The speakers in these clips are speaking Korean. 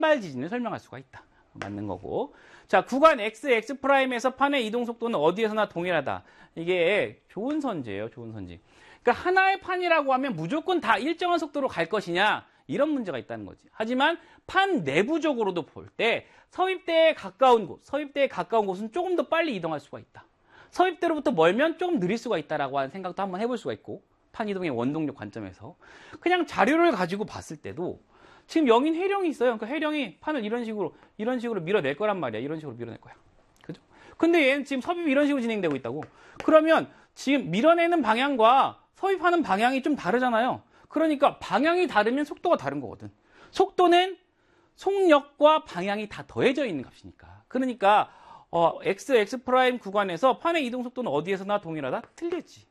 삭발 지진을 설명할 수가 있다. 맞는 거고. 자, 구간 X'에서 판의 이동 속도는 어디에서나 동일하다. 이게 좋은 선지예요. 좋은 선지. 그러니까 하나의 판이라고 하면 무조건 다 일정한 속도로 갈 것이냐, 이런 문제가 있다는 거지. 하지만 판 내부적으로도 볼 때 서입대에 가까운 곳은 조금 더 빨리 이동할 수가 있다. 서입대로부터 멀면 조금 느릴 수가 있다라고 하는 생각도 한번 해볼 수가 있고, 판 이동의 원동력 관점에서 그냥 자료를 가지고 봤을 때도 지금 여긴 회령이 있어요. 그러니까 회령이 판을 이런 식으로 밀어낼 거란 말이야. 이런 식으로 밀어낼 거야. 그죠? 근데 얘는 지금 섭입이 이런 식으로 진행되고 있다고. 그러면 지금 밀어내는 방향과 서입하는 방향이 좀 다르잖아요. 그러니까 방향이 다르면 속도가 다른 거거든. 속도는 속력과 방향이 다 더해져 있는 값이니까. 그러니까 X 구간에서 판의 이동 속도는 어디에서나 동일하다? 틀리지.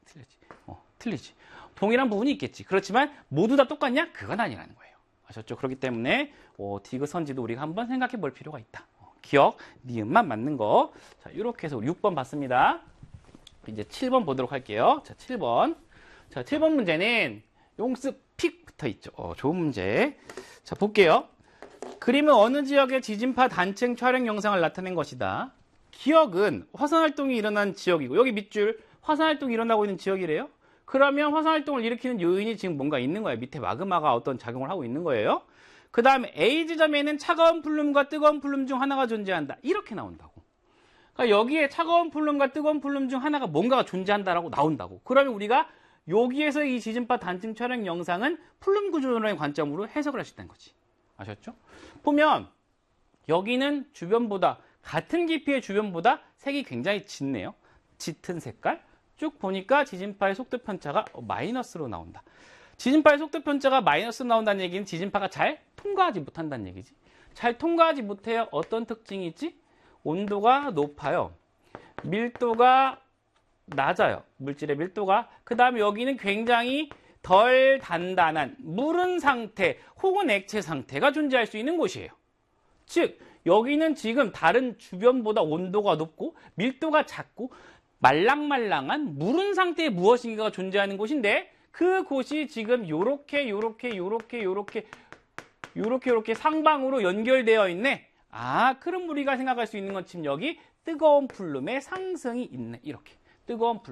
동일한 부분이 있겠지. 그렇지만 모두 다 똑같냐? 그건 아니라는 거예요. 아셨죠? 그렇기 때문에 디귿 선지도 우리가 한번 생각해 볼 필요가 있다. 기억, 니은만 맞는 거. 자, 이렇게 해서 6번 봤습니다. 이제 7번 보도록 할게요. 자, 7번. 자, 7번 문제는 용습 픽 붙어 있죠. 좋은 문제. 자, 볼게요. 그림은 어느 지역의 지진파 단층 촬영 영상을 나타낸 것이다. 기억은 화산활동이 일어난 지역이고, 여기 밑줄 화산활동이 일어나고 있는 지역이래요. 그러면 화산활동을 일으키는 요인이 지금 뭔가 있는 거예요. 밑에 마그마가 어떤 작용을 하고 있는 거예요. 그 다음에 A 지점에는 차가운 플룸과 뜨거운 플룸 중 하나가 존재한다. 이렇게 나온다고. 그러니까 여기에 차가운 플룸과 뜨거운 플룸 중 하나가 뭔가가 존재한다라고 나온다고. 그러면 우리가 여기에서 이 지진파 단층 촬영 영상은 플룸 구조론의 관점으로 해석을 할 수 있다는 거지. 아셨죠? 보면 여기는 주변보다, 같은 깊이의 주변보다 색이 굉장히 짙네요. 짙은 색깔. 쭉 보니까 지진파의 속도 편차가 마이너스로 나온다. 지진파의 속도 편차가 마이너스로 나온다는 얘기는 지진파가 잘 통과하지 못한다는 얘기지. 잘 통과하지 못해요. 어떤 특징이 있지? 온도가 높아요. 밀도가 낮아요. 물질의 밀도가. 그 다음에 여기는 굉장히 덜 단단한 무른 상태 혹은 액체 상태가 존재할 수 있는 곳이에요. 즉 여기는 지금 다른 주변보다 온도가 높고 밀도가 작고 말랑말랑한 무른 상태의 무엇인가가 존재하는 곳인데, 그곳이 지금 요렇게 상방으로 연결되어 있네. 그럼 우리가 생각할 수 있는 건 지금 여기 뜨거운 플룸의 상승이 있네. 이렇게 뜨거운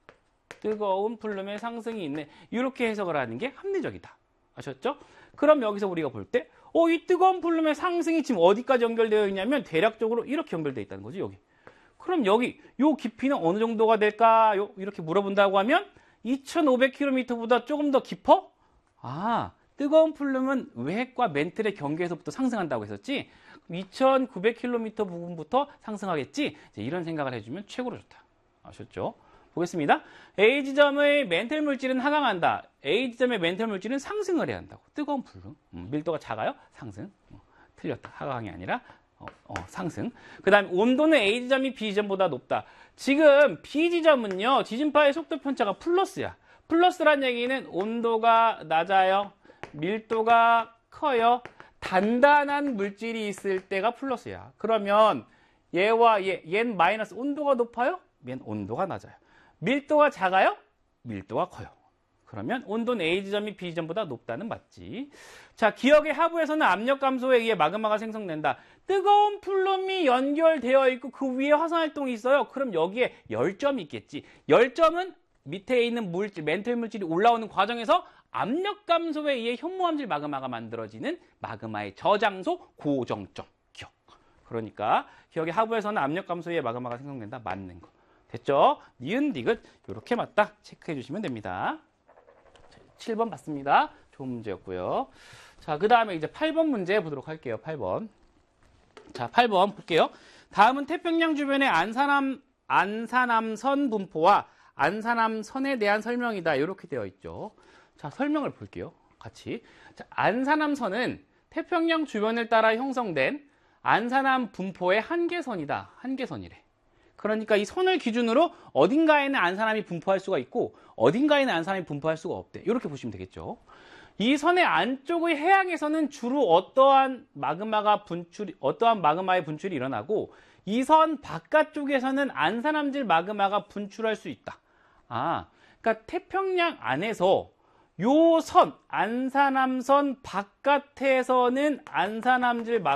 플룸의 상승이 있네. 이렇게 해석을 하는 게 합리적이다. 아셨죠? 그럼 여기서 우리가 볼 때 이 뜨거운 플룸의 상승이 지금 어디까지 연결되어 있냐면 대략적으로 이렇게 연결되어 있다는 거지. 여기. 그럼 여기 요 깊이는 어느 정도가 될까요? 이렇게 물어본다고 하면 2500km보다 조금 더 깊어? 뜨거운 플룸은 외핵과 멘틀의 경계에서부터 상승한다고 했었지. 2900km 부분부터 상승하겠지. 이런 생각을 해주면 최고로 좋다. 아셨죠? 보겠습니다. A 지점의 멘틀 물질은 하강한다. A 지점의 멘틀 물질은 상승을 해야 한다고. 뜨거운 플룸. 밀도가 작아요? 상승. 틀렸다. 하강이 아니라 상승. 그 다음에 온도는 A 지점이 B 지점보다 높다. 지금 B 지점은요, 지진파의 속도 편차가 플러스야. 플러스란 얘기는 온도가 낮아요. 밀도가 커요. 단단한 물질이 있을 때가 플러스야. 그러면 얘와 얘는 마이너스. 온도가 높아요? 얘는 온도가 낮아요. 밀도가 작아요? 밀도가 커요. 그러면 온도는 A 지점이 B 지점보다 높다는 맞지. 자, 기억의 하부에서는 압력 감소에 의해 마그마가 생성된다. 뜨거운 플룸이 연결되어 있고 그 위에 화산활동이 있어요. 그럼 여기에 열점이 있겠지. 열점은 밑에 있는 물질, 멘틀 물질이 올라오는 과정에서 압력 감소에 의해 현무암질 마그마가 만들어지는 마그마의 저장소 고정점 기억. 그러니까 기억의 하부에서는 압력 감소에 의해 마그마가 생성된다. 맞는 거. 됐죠? 니은, 디귿 이렇게 맞다. 체크해 주시면 됩니다. 7번 맞습니다. 좋은 문제였고요. 자, 그 다음에 이제 8번 문제 보도록 할게요. 8번. 자, 8번 볼게요. 다음은 태평양 주변의 안산암선 분포와 안산암선에 대한 설명이다. 이렇게 되어 있죠. 자, 설명을 볼게요. 같이. 자, 안산암선은 태평양 주변을 따라 형성된 안산암 분포의 한계선이다. 한계선이래. 그러니까 이 선을 기준으로 어딘가에는 안산암이 분포할 수가 있고 어딘가에는 안산암이 분포할 수가 없대. 이렇게 보시면 되겠죠. 이 선의 안쪽의 해양에서는 주로 어떠한 마그마의 분출이 일어나고 이 선 바깥쪽에서는 안산암질 마그마가 분출할 수 있다. 그러니까 태평양 안에서 요 선, 안산암선 바깥에서는 안산암질 마그마가